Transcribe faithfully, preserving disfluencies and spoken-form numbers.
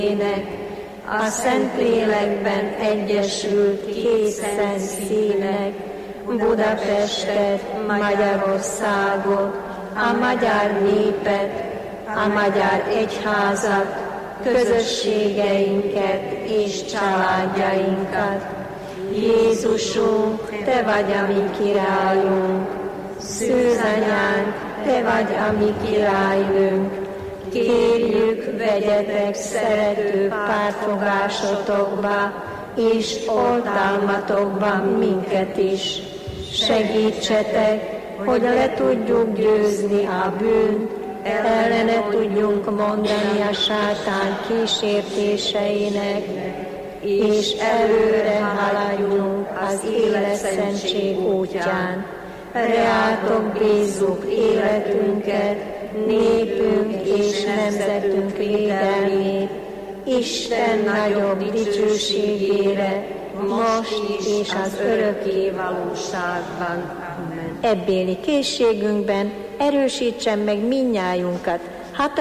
ének, a Szentlélekben egyesült két szent színnek, Budapestet, Magyarországot, a magyar népet, a magyar egyházat, közösségeinket és családjainkat. Jézusunk, Te vagy a mi királyunk, Szűzanyánk, Te vagy a mi királynőnk. Kérjük, vegyetek szerető pártfogásotokba és oltalmatokban minket is. Segítsetek, hogy le tudjuk győzni a bűnt, ellene tudjunk mondani a sátán kísértéseinek, és előre haladjunk az életszentség útján. Reátok bízzuk életünket, népünk és nemzetünk védelmét, Isten nagyobb dicsőségére, most és az örökké valóságban. Amen. Ebbéli készségünkben erősítsen meg mindnyájunkat